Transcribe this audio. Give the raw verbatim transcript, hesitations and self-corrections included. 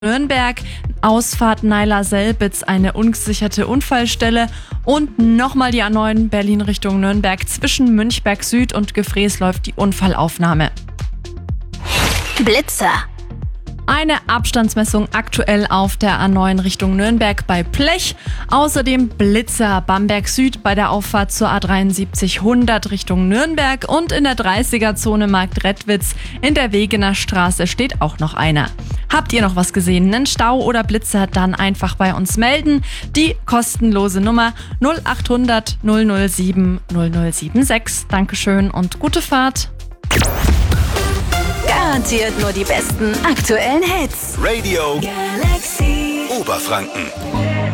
Nürnberg, Ausfahrt Naila-Selbitz, eine ungesicherte Unfallstelle und nochmal die A neun Berlin Richtung Nürnberg. Zwischen Münchberg Süd und Gefrees läuft die Unfallaufnahme. Blitzer. Eine Abstandsmessung aktuell auf der A neun Richtung Nürnberg bei Plech. Außerdem Blitzer Bamberg Süd bei der Auffahrt zur A dreiundsiebzig hundert Richtung Nürnberg und in der dreißiger-Zone Marktredwitz in der Wegener Straße steht auch noch einer. Habt ihr noch was gesehen, einen Stau oder Blitzer, dann einfach bei uns melden. Die kostenlose Nummer null acht hundert null null sieben null null sieben sechs. Dankeschön und gute Fahrt. Garantiert nur die besten aktuellen Hits. Radio Galaxy Oberfranken.